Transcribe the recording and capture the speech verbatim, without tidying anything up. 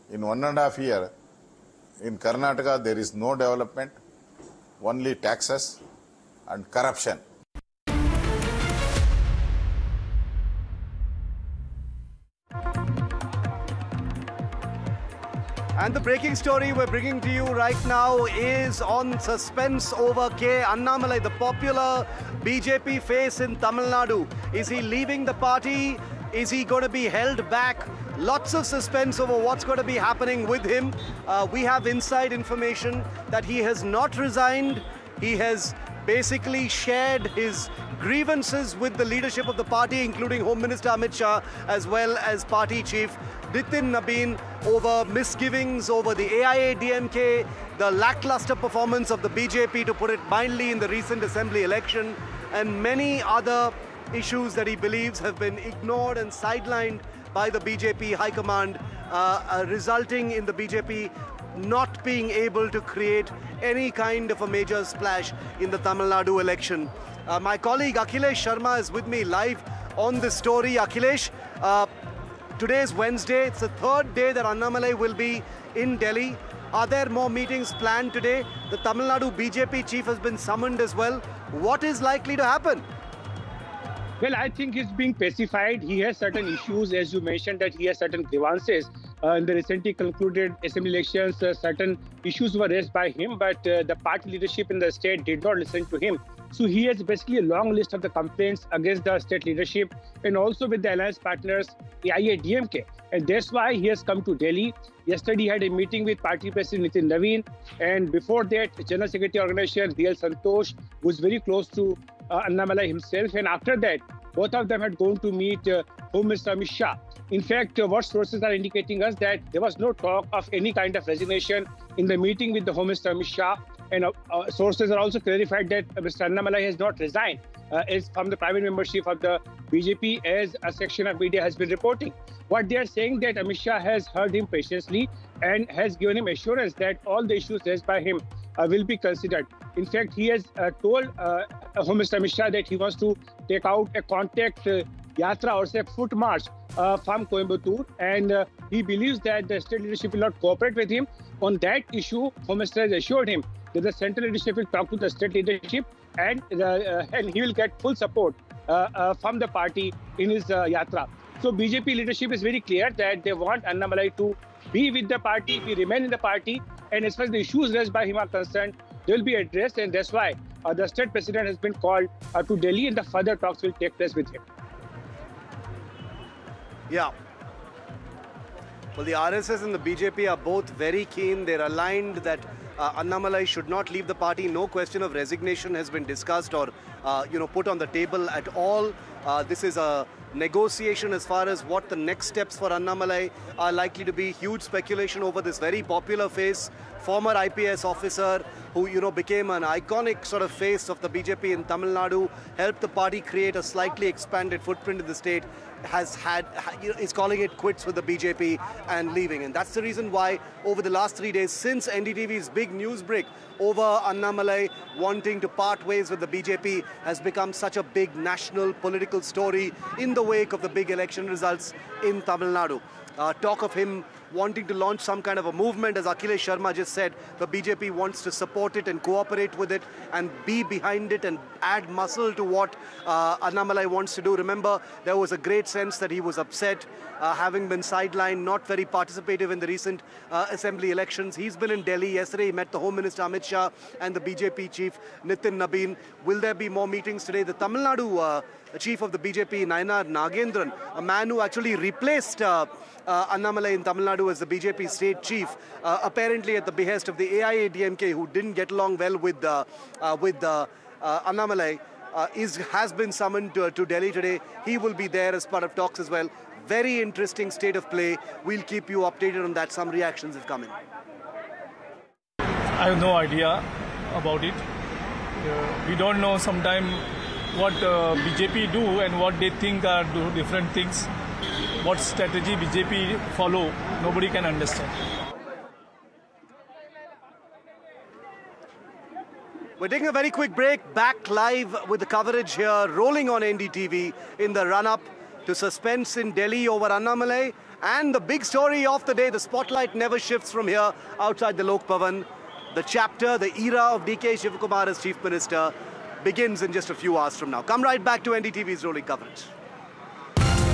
In one and a half year, in Karnataka, there is no development, only taxes and corruption. And the breaking story we're bringing to you right now is on suspense over K. Annamalai, the popular B J P face in Tamil Nadu. Is he leaving the party? Is he going to be held back? Lots of suspense over what's going to be happening with him. Uh, we have inside information that he has not resigned. He has basically shared his grievances with the leadership of the party, including Home Minister Amit Shah, as well as party chief Nitin Nabin, over misgivings over the A I A D M K, the lackluster performance of the B J P, to put it mildly, in the recent assembly election, and many other issues that he believes have been ignored and sidelined by the B J P High Command, uh, uh, resulting in the B J P not being able to create any kind of a major splash in the Tamil Nadu election. Uh, my colleague Akhilesh Sharma is with me live on this story. Akhilesh, uh, today is Wednesday. It's the third day that Annamalai will be in Delhi. Are there more meetings planned today? The Tamil Nadu B J P chief has been summoned as well. What is likely to happen? Well, I think he's being pacified. He has certain issues, as you mentioned, that he has certain grievances. Uh, in the recently concluded assembly elections, uh, certain issues were raised by him, but uh, the party leadership in the state did not listen to him. So he has basically a long list of the complaints against the state leadership and also with the alliance partners, A I A D M K. And that's why he has come to Delhi. Yesterday, he had a meeting with party president Nitin Nabin. And before that, General Secretary Organization D L Santosh was very close to uh, Annamalai himself. And after that, both of them had gone to meet uh, Home Minister Amit Shah. In fact, uh, what sources are indicating us that there was no talk of any kind of resignation in the meeting with the Home Minister Amit Shah. And uh, uh, sources are also clarified that uh, Mister Annamalai has not resigned uh, is from the private membership of the B J P, as a section of media has been reporting. What they are saying that Amit Shah has heard him patiently and has given him assurance that all the issues raised by him uh, will be considered. In fact, he has uh, told uh, Home Minister Amit Shah that he wants to take out a contact uh, yatra, or say foot march uh, from Coimbatore, and uh, he believes that the state leadership will not cooperate with him. On that issue, Home Minister has assured him that the central leadership will talk to the state leadership, and, uh, and he will get full support uh, uh, from the party in his uh, yatra. So B J P leadership is very clear that they want Annamalai to be with the party, be remain in the party, and as far as the issues raised by him are concerned, they will be addressed, and that's why uh, the state president has been called uh, to Delhi, and the further talks will take place with him. Yeah. Well, the R S S and the B J P are both very keen. They're aligned that uh, Annamalai should not leave the party. No question of resignation has been discussed or, uh, you know, put on the table at all. Uh, this is a negotiation as far as what the next steps for Annamalai are likely to be. Huge speculation over this very popular face, former I P S officer who, you know, became an iconic sort of face of the B J P in Tamil Nadu, helped the party create a slightly expanded footprint in the state, has had, you know, is calling it quits with the B J P and leaving. And that's the reason why over the last three days, since N D T V's big news break over Annamalai wanting to part ways with the B J P has become such a big national political story in the wake of the big election results in Tamil Nadu. Uh, talk of him wanting to launch some kind of a movement, as Akhilesh Sharma just said. The B J P wants to support it and cooperate with it and be behind it and add muscle to what uh, Annamalai wants to do. Remember, there was a great sense that he was upset, uh, having been sidelined, not very participative in the recent uh, assembly elections. He's been in Delhi. Yesterday, he met the Home Minister Amit Shah and the B J P chief Nitin Nabin. Will there be more meetings today? The Tamil Nadu uh, chief of the B J P, Nayanar Nagendran, a man who actually replaced uh, Uh, Annamalai in Tamil Nadu as the B J P state chief, uh, apparently at the behest of the A I A D M K, who didn't get along well with uh, uh, with uh, uh, Annamalai, uh, is has been summoned to, to Delhi today. He will be there as part of talks as well. Very interesting state of play. We'll keep you updated on that. Some reactions have come in. I have no idea about it. Uh, we don't know sometime what uh, B J P do and what they think are do different things. What strategy B J P follow, nobody can understand. We're taking a very quick break, back live with the coverage here, rolling on N D T V in the run-up to suspense in Delhi over Annamalai And the big story of the day, the spotlight never shifts from here outside the Lok Bhavan. The chapter, the era of D K Shivakumar as Chief Minister begins in just a few hours from now. Come right back to N D T V's rolling coverage.